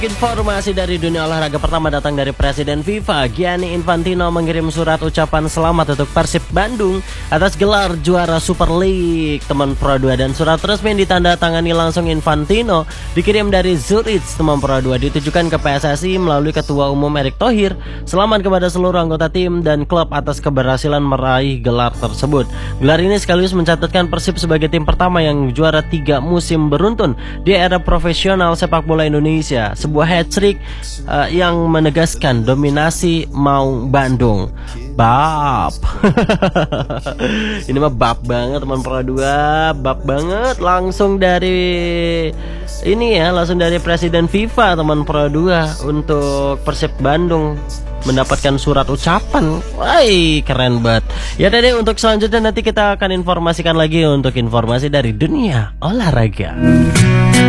Informasi dari dunia olahraga pertama datang dari Presiden FIFA Gianni Infantino mengirim surat ucapan selamat untuk Persib Bandung atas gelar juara Super League teman Pro 2, dan surat resmi yang ditandatangani langsung Infantino dikirim dari Zurich teman Pro 2 ditujukan ke PSSI melalui Ketua Umum Erick Thohir. Selamat kepada seluruh anggota tim dan klub atas keberhasilan meraih gelar tersebut. Gelar ini sekaligus mencatatkan Persib sebagai tim pertama yang juara 3 musim beruntun di era profesional sepak bola Indonesia. Sebuah hat-trick yang menegaskan dominasi Maung Bandung. Bab. Ini mah bab banget teman Pro 2, bab banget langsung dari ini ya, langsung dari Presiden FIFA teman Pro 2 untuk Persib Bandung mendapatkan surat ucapan. Wah, keren banget. Ya deh, untuk selanjutnya nanti kita akan informasikan lagi untuk informasi dari dunia olahraga.